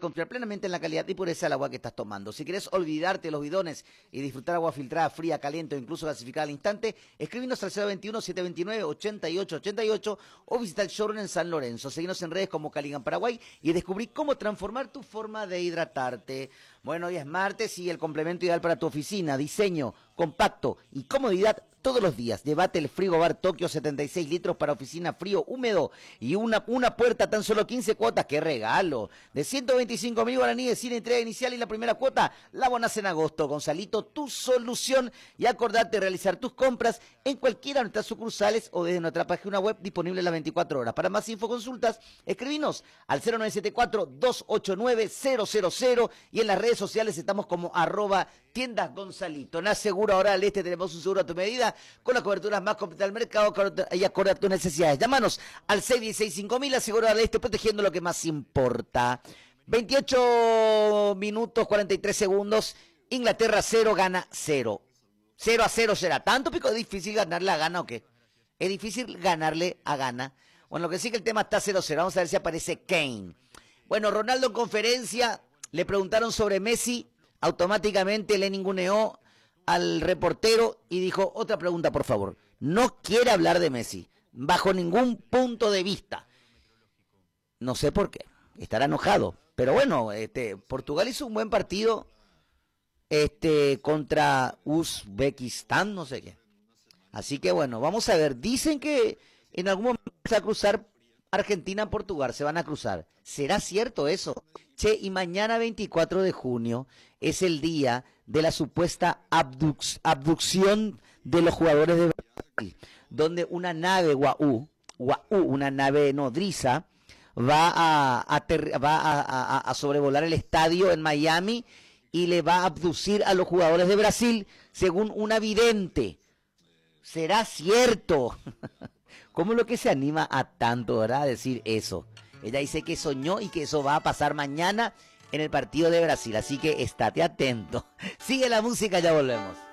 confiar plenamente en la calidad y pureza del agua que estás tomando. Si querés olvidarte de los bidones y disfrutar agua filtrada, fría, caliente o incluso gasificada al instante, escribinos al 021-729-8888 o visita el showroom en San Lorenzo. Seguinos en redes como Caligan Paraguay y descubrí cómo transformar tu forma de hidratarte. Bueno, hoy es martes y el complemento ideal para tu oficina, diseño, compacto y comodidad todos los días. Llévate el Frigobar Tokio 76 litros para oficina frío húmedo y una puerta tan solo 15 cuotas. ¡Qué regalo! De 125.000 guaraníes sin entrega inicial y la primera cuota la abonás en agosto. Gonzalito, tu solución. Y acordate de realizar tus compras en cualquiera de nuestras sucursales o desde nuestra página web disponible las 24 horas. Para más info consultas, escribinos al 0974-289-000 y en las redes sociales estamos como @tiendas Gonzalito. En Aseguro Ahora al Este tenemos un seguro a tu medida con las coberturas más completas del mercado y acorde a tus necesidades. Llámanos al 616-5000, Aseguro Ahora al Este, protegiendo lo que más importa. 28 minutos 43 segundos. Inglaterra 0, Ghana 0. 0-0 será. ¿Tanto pico es difícil ganarle a Ghana o qué? Es difícil ganarle a Ghana. Bueno, lo que sí que el tema está 0-0. Vamos a ver si aparece Kane. Bueno, Ronaldo en conferencia le preguntaron sobre Messi. Automáticamente le ninguneó al reportero y dijo, otra pregunta por favor. No quiere hablar de Messi, bajo ningún punto de vista. No sé por qué, estará enojado. Pero bueno, Portugal hizo un buen partido contra Uzbekistán, no sé qué. Así que bueno, vamos a ver. Dicen que en algún momento se va a cruzar Argentina-Portugal, se van a cruzar. ¿Será cierto eso? Che, y mañana 24 de junio es el día de la supuesta abducción de los jugadores de Brasil, donde una nave una nave nodriza, va a sobrevolar el estadio en Miami y le va a abducir a los jugadores de Brasil, según una vidente. ¿Será cierto? ¿Cómo es lo que se anima a tanto, verdad, a decir eso? Ella dice que soñó y que eso va a pasar mañana en el partido de Brasil, así que estate atento. Sigue la música, ya volvemos.